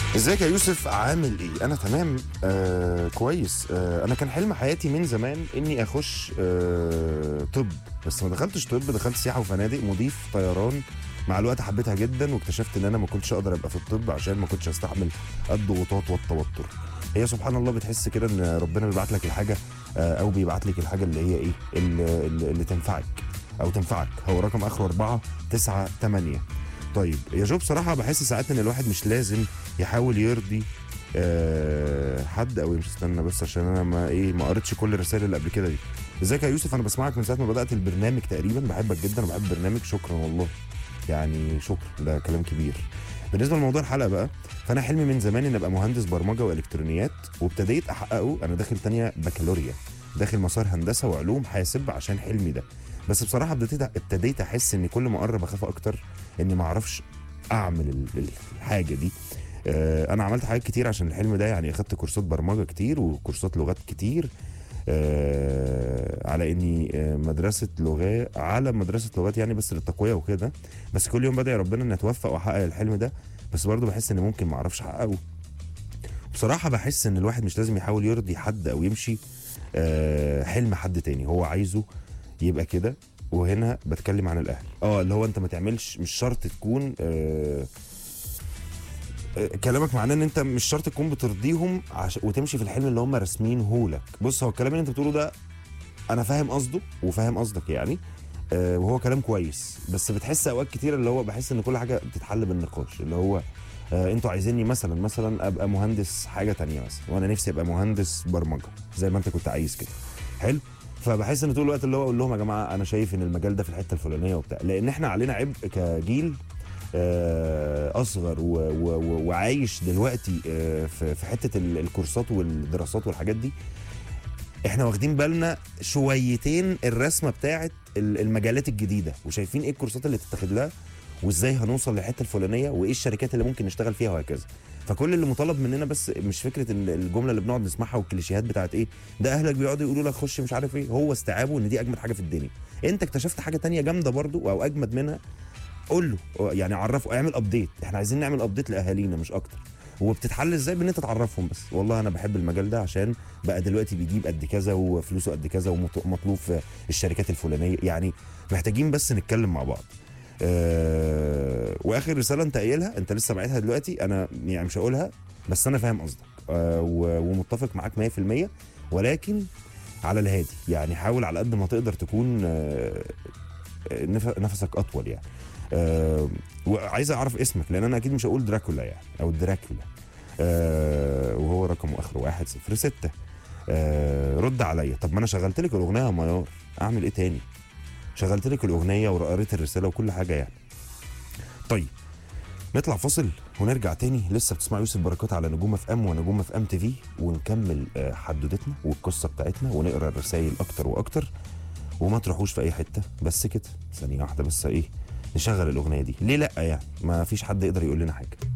ازيك يا يوسف؟ عامل ايه؟ انا تمام. كويس. انا كان حلم حياتي من زمان اني اخش طب، بس ما دخلتش طب، دخلت سياحه وفنادق، مضيف طيران. مع الوقت حبيتها جدا واكتشفت ان انا ما كنتش اقدر ابقى في الطب عشان ما كنتش استحمل الضغوطات والتوتر. هي سبحان الله بتحس كده ان ربنا بيبعت لك الحاجه، او بيبعت لك الحاجه اللي هي ايه اللي تنفعك او تنفعك. هو رقم اخره 498. طيب يا جو، بصراحه بحس ساعات ان الواحد مش لازم يحاول يرضي حد او مش. استنى بس عشان انا ما قريتش كل الرسائل اللي قبل كده دي. ازيك يا يوسف؟ انا بسمعك من ساعه ما بدات البرنامج تقريبا، بحبك جدا وبحب البرنامج. شكرا والله، يعني شكرا، ده كلام كبير. بالنسبه لموضوع الحلقه بقى، فانا حلمي من زمان ان ابقى مهندس برمجه والكترونيات، وابتديت احققه. انا داخل تانية بكالوريا، داخل مسار هندسه وعلوم حاسب عشان حلمي ده. بس بصراحه ابتديت احس ان كل ما اقرب اخاف اكتر اني ما اعرفش اعمل الحاجه دي. انا عملت حاجات كتير عشان الحلم ده، يعني اخدت كورسات برمجه كتير وكورسات لغات كتير، على اني مدرسه لغات يعني، بس للتقويه وكده. بس كل يوم بدعي ربنا اني اتوفق واحقق الحلم ده، بس برضه بحس ان ممكن ما اعرفش احققه. بصراحه بحس ان الواحد مش لازم يحاول يرضي حد او يمشي حلم حد تاني هو عايزه يبقى كده. وهنا بتكلم عن الاهل، اللي هو انت ما تعملش، مش شرط تكون كلامك معناه ان انت مش شرط تكون بترضيهم وتمشي في الحلم اللي هم راسمينه لك. بص، هو الكلام اللي انت بتقوله ده انا فاهم قصده وفاهم قصدك يعني، وهو كلام كويس. بس بتحس اوقات كتير اللي هو بحس ان كل حاجه بتتحل بالنقاش، اللي هو انتوا عايزيني مثلا ابقى مهندس حاجه تانية مثلا، وانا نفسي ابقى مهندس برمجه زي ما انت كنت عايز كده. حلو. فبحس ان طول الوقت اللي هو اقول لهم يا جماعه انا شايف ان المجال ده في الحته الفلانيه وبتاع، لان احنا علينا عبء كجيل اصغر وعايش دلوقتي في حته الكورسات والدراسات والحاجات دي. احنا واخدين بالنا شويتين الرسمه بتاعت المجالات الجديده، وشايفين ايه الكورسات اللي تتاخد لها، وازاي هنوصل للحته الفلانيه، وايه الشركات اللي ممكن نشتغل فيها وهكذا. فكل اللي مطالب مننا بس مش فكره الجمله اللي بنقعد نسمعها والكليشيهات بتاعت ايه ده اهلك بيقعدوا يقولوا لك خش مش عارف ايه، هو استيعابه ان دي اجمد حاجه في الدنيا. انت اكتشفت حاجه تانية جامده برضو او اجمد منها، قول له يعني، عرفه، اعمل ابديت. احنا عايزين نعمل ابديت لاهالينا مش اكتر. وبتتحل ازاي؟ بان انت تعرفهم بس والله انا بحب المجال ده عشان بقى دلوقتي بيجيب قد كذا وفلوسه قد كذا ومطلوب في الشركات الفلانيه يعني. محتاجين بس نتكلم مع بعض. واخر رساله انت قايلها، انت لسه باعتها دلوقتي، انا يعني مش هقولها، بس انا فاهم قصدك ومتفق معاك 100%. ولكن على الهادي يعني، حاول على قد ما تقدر تكون نفسك اطول يعني. وعايز اعرف اسمك، لان انا اكيد مش هقول دراكولا يعني او دراكولا. وهو رقمه اخره 106. رد عليا. طب ما انا شغلت لك الاغنيه يا ميار، اعمل ايه تاني؟ شغلت لك الاغنيه وقريت الرساله وكل حاجه يعني. طيب نطلع فاصل ونرجع تاني. لسه بتسمع يوسف بركات على نجوم اف ام ونجوم اف ام تي في، ونكمل حدوتتنا والقصه بتاعتنا ونقرا الرسائل اكتر واكتر. وما تروحوش في اي حته، بس كده ثانيه واحده بس، ايه نشغل الاغنيه دي ليه لا يعني؟ ما فيش حد يقدر يقول لنا حاجه.